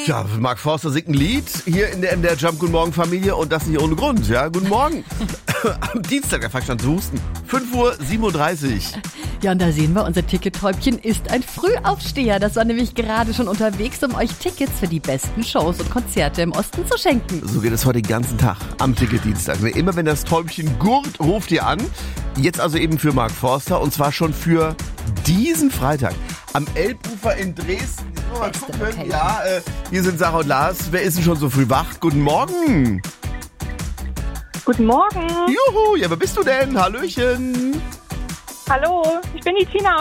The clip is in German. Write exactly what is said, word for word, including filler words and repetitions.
Ja, Mark Forster singt ein Lied hier in der M D R Jump Guten Morgen Familie und das nicht ohne Grund. Ja, guten Morgen. Am Dienstag, der Fachstand zu husten. fünf Uhr siebenunddreißig. Ja, und da sehen wir, unser Tickettäubchen ist ein Frühaufsteher. Das war nämlich gerade schon unterwegs, um euch Tickets für die besten Shows und Konzerte im Osten zu schenken. So geht es heute den ganzen Tag am Ticketdienstag. Immer wenn das Täubchen gurrt, ruft ihr an. Jetzt also eben für Mark Forster und zwar schon für diesen Freitag. Am Elbufer in Dresden. So, mal gucken. Ja, äh, hier sind Sarah und Lars. Wer ist denn schon so früh wach? Guten Morgen. Guten Morgen. Juhu, ja, wer bist du denn? Hallöchen. Hallo, ich bin die Tina